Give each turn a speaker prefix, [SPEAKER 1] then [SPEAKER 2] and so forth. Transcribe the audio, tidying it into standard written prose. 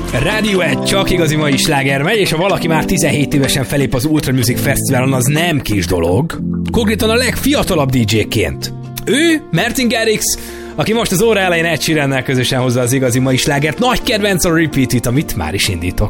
[SPEAKER 1] Radiohead, csak igazi mai sláger megy, és ha valaki már 17 évesen felép az Ultra Music Fesztiválon, az nem kis dolog. Konkrétan a legfiatalabb DJ-ként. Ő, Martin Garrix, aki most az óra elején Ed Sheerannel közösen hozza az igazi mai slágert, nagy kedvenc a Repeat It, amit már is indítok.